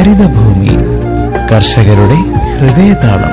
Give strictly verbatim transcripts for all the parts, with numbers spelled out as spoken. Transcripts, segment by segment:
ഹരിതഭൂമി കർഷകരുടെ ഹൃദയതാളം.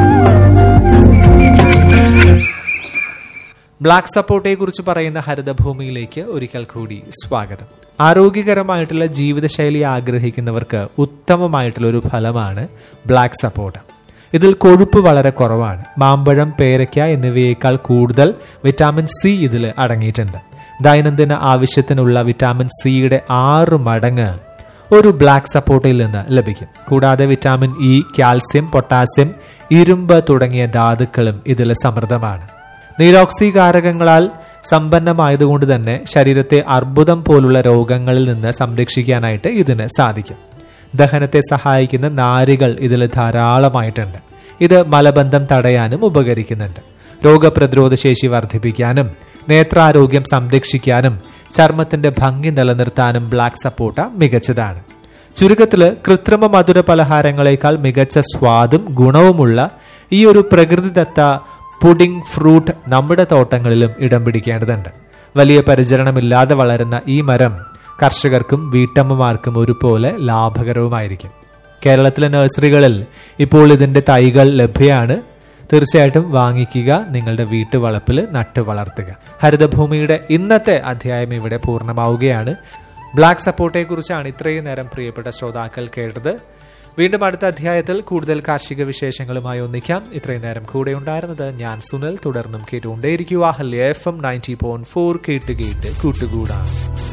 ബ്ലാക്ക് സപ്പോർട്ടയെ കുറിച്ച് പറയുന്ന ഹരിതഭൂമിയിലേക്ക് ഒരിക്കൽ കൂടി സ്വാഗതം. ആരോഗ്യകരമായിട്ടുള്ള ജീവിതശൈലി ആഗ്രഹിക്കുന്നവർക്ക് ഉത്തമമായിട്ടുള്ള ഒരു ഫലമാണ് ബ്ലാക്ക് സപ്പോർട്ട. ഇതിൽ കൊഴുപ്പ് വളരെ കുറവാണ്. മാമ്പഴം, പേരയ്ക്ക എന്നിവയേക്കാൾ കൂടുതൽ വിറ്റാമിൻ സി ഇതിൽ അടങ്ങിയിട്ടുണ്ട്. ദൈനംദിന ആവശ്യത്തിനുള്ള വിറ്റാമിൻ സിയുടെ ആറ് മടങ്ങ് ഒരു ബ്ലാക്ക് സപ്പോർട്ടയിൽ നിന്ന് ലഭിക്കും. കൂടാതെ വിറ്റാമിൻ ഇ, കാൽസ്യം, പൊട്ടാസ്യം, ഇരുമ്പ് തുടങ്ങിയ ധാതുക്കളും ഇതിൽ സമൃദ്ധമാണ്. നീരോക്സീകാരകങ്ങളാൽ സമ്പന്നമായതുകൊണ്ട് തന്നെ ശരീരത്തെ അർബുദം പോലുള്ള രോഗങ്ങളിൽ നിന്ന് സംരക്ഷിക്കാനായിട്ട് ഇതിന് സാധിക്കും. ദഹനത്തെ സഹായിക്കുന്ന നാരുകൾ ഇതിൽ ധാരാളമായിട്ടുണ്ട്. ഇത് മലബന്ധം തടയാനും ഉപകരിക്കുന്നുണ്ട്. രോഗപ്രതിരോധ ശേഷി വർദ്ധിപ്പിക്കാനും നേത്രാരോഗ്യം സംരക്ഷിക്കാനും ചർമ്മത്തിന്റെ ഭംഗി നിലനിർത്താനും ബ്ലാക്ക് സപ്പോർട്ട മികച്ചതാണ്. ചുരുക്കത്തില് കൃത്രിമ മധുര പലഹാരങ്ങളെക്കാൾ മികച്ച സ്വാദും ഗുണവുമുള്ള ഈ ഒരു പ്രകൃതിദത്ത പുഡിംഗ് ഫ്രൂട്ട് നമ്മുടെ തോട്ടങ്ങളിലും ഇടം പിടിക്കേണ്ടതുണ്ട്. വലിയ പരിചരണമില്ലാതെ വളരുന്ന ഈ മരം കർഷകർക്കും വീട്ടമ്മമാർക്കും ഒരുപോലെ ലാഭകരവുമായിരിക്കും. കേരളത്തിലെ നഴ്സറികളിൽ ഇപ്പോൾ ഇതിന്റെ തൈകൾ ലഭ്യമാണ്. തീർച്ചയായിട്ടും വാങ്ങിക്കുക, നിങ്ങളുടെ വീട്ടുവളപ്പിൽ നട്ടു വളർത്തുക. ഹരിതഭൂമിയുടെ ഇന്നത്തെ അധ്യായം ഇവിടെ പൂർണ്ണമാവുകയാണ്. ബ്ലാക്ക് സപ്പോർട്ടയെ കുറിച്ചാണ് ഇത്രയും നേരം പ്രിയപ്പെട്ട ശ്രോതാക്കൾ കേട്ടത്. വീണ്ടും അടുത്ത അധ്യായത്തിൽ കൂടുതൽ കാർഷിക വിശേഷങ്ങളുമായി ഒന്നിക്കാം. ഇത്രയും നേരം കൂടെ ഉണ്ടായിരുന്നത് ഞാൻ സുനിൽ. തുടർന്നും കേട്ടുകൊണ്ടേയിരിക്കുക ഹല്യ F M ninety point four കേട്ട് കേട്ട് കൂട്ടുകൂടാണ്.